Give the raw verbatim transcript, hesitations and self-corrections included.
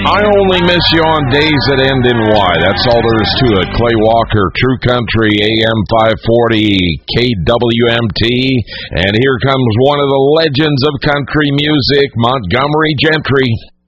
I only miss you on days that end in Y. That's all there is to it. Clay Walker, True Country, A M five forty, K W M T. And here comes one of the legends of country music, Montgomery Gentry.